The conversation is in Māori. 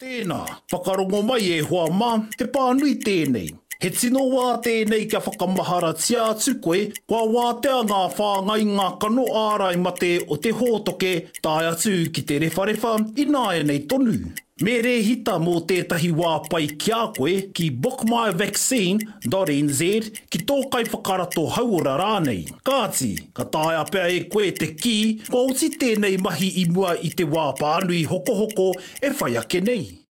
Tēnā, whakarongo mai e hoa mā, he pānui tēnei. He tino wā tēnei kia whakamahara tia atu koe, kua wātea ngā whāngai ngā kano ārai mate o te hōtoke tāi atu ki te rewharewa, ināia nei tonu. Me rehita mō tētahi wā pai kia koe ki bookmyvaccine.nz ki tōkai whakarato hauora rānei. Kāti, ka tāia pēr e koe te ki, kua uti tēnei mahi i mua i te wā pānui hoko hoko e whai ake nei.